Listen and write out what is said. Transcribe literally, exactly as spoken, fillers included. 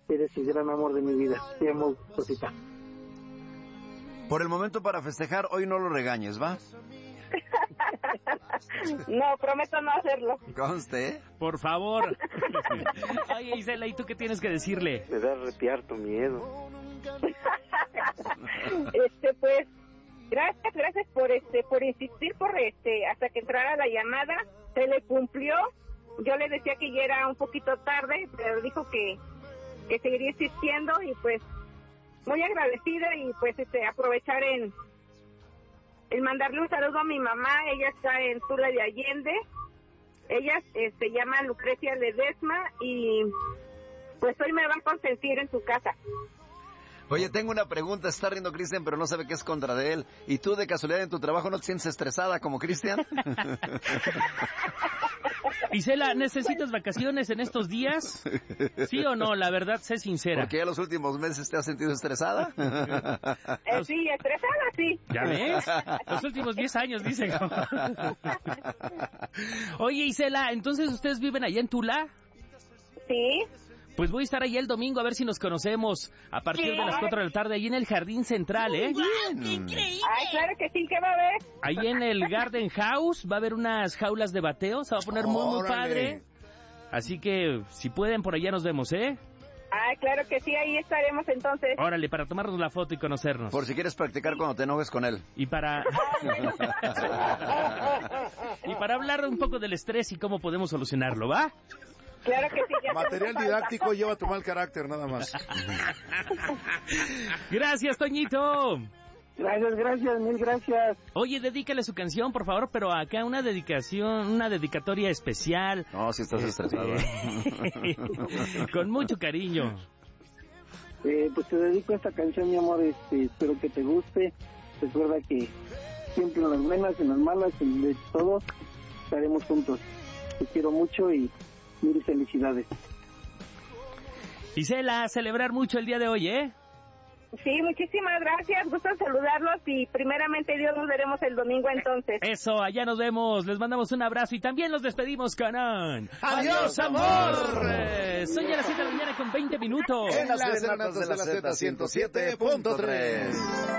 eres el gran amor de mi vida. Te amo, cosita. Por el momento, para festejar, hoy no lo regañes, ¿va? No, prometo no hacerlo. Conste. Por favor. Oye, Isela, ¿y tú qué tienes que decirle? Me da arrepiar tu miedo. Este, pues, gracias, gracias por este, por insistir, por este, hasta que entrara la llamada, se le cumplió. Yo le decía que ya era un poquito tarde, pero dijo que, que seguiría insistiendo y pues, muy agradecida y pues este, aprovechar en, en mandarle un saludo a mi mamá. Ella está en Tula de Allende. Ella eh, se llama Lucrecia Ledesma y pues hoy me va a consentir en su casa. Oye, tengo una pregunta. Está riendo Cristian, pero no sabe qué es contra de él. ¿Y tú, de casualidad, en tu trabajo no te sientes estresada como Cristian? Isela, ¿necesitas vacaciones en estos días? ¿Sí o no? La verdad, sé sincera. ¿Porque ya los últimos meses te has sentido estresada? Eh, sí, estresada, sí. ¿Ya ves? Los últimos diez años, dicen. Oye, Isela, ¿entonces ustedes viven allá en Tula? Sí. Pues voy a estar allá el domingo a ver si nos conocemos a partir de las cuatro de la tarde, ahí en el Jardín Central, ¿eh? ¡Wow, qué increíble! Ay, claro que sí, ¿qué va a haber? Ahí en el Garden House va a haber unas jaulas de bateo, se va a poner muy, muy padre. Así que, si pueden, por allá nos vemos, ¿eh? Ay, claro que sí, ahí estaremos entonces. Órale, para tomarnos la foto y conocernos. Por si quieres practicar cuando te enojes con él. Y para... y para hablar un poco del estrés y cómo podemos solucionarlo, ¿va? Claro que sí. Ya material didáctico lleva tu mal carácter, nada más. Gracias, Toñito. Gracias, gracias, mil gracias. Oye, dedícale su canción, por favor, pero acá una dedicación, una dedicatoria especial. No, si estás estresado. Con mucho cariño. Eh, pues te dedico esta canción, mi amor, este, espero que te guste. Recuerda que siempre en las buenas, en las malas, en de todo, estaremos juntos. Te quiero mucho y mil felicidades. Isela, celebrar mucho el día de hoy, ¿eh? Sí, muchísimas gracias, gusto en saludarlos y primeramente Dios nos veremos el domingo entonces. Eso, allá nos vemos, les mandamos un abrazo y también los despedimos, Canan. ¡Adiós, amor! Eh, Son ya las siete de la mañana con veinte minutos. En las serenatas de la Z ciento siete punto tres.